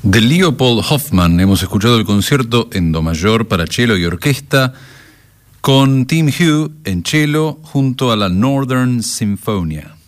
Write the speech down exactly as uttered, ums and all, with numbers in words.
De Leopold Hoffmann hemos escuchado el concierto en do mayor para cello y orquesta con Tim Hugh en cello junto a la Northern Sinfonia.